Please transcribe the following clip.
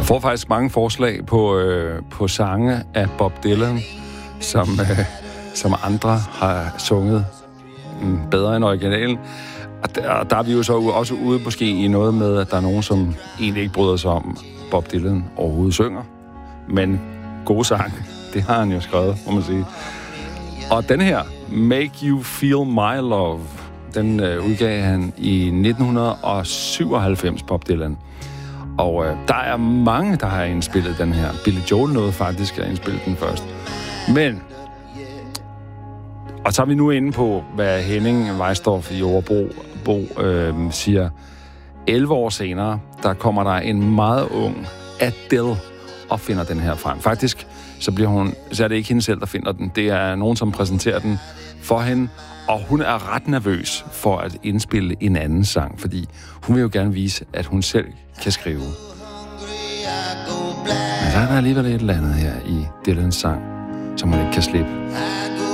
Jeg får faktisk mange forslag på sange af Bob Dylan, som andre har sunget bedre end originalen. Og der er vi jo så også ude måske i noget med, at der er nogen, som egentlig ikke bryder sig om, Bob Dylan overhovedet synger. Men gode sange, det har han jo skrevet, må man sige. Og den her, Make You Feel My Love, den udgav han i 1997, Bob Dylan. Og der er mange, der har indspillet den her. Billy Joel nåede faktisk at indspille den først. Men, og så er vi nu inde på, hvad Henning Weisdorf i Overbro siger. 11 år senere, der kommer der en meget ung Adele og finder den her frem. Faktisk, så er det ikke hende selv, der finder den. Det er nogen, som præsenterer den for hende, og hun er ret nervøs for at indspille en anden sang, fordi hun vil jo gerne vise, at hun selv kan skrive. Men der er alligevel et eller andet her i Dylans sang, som hun ikke kan slippe.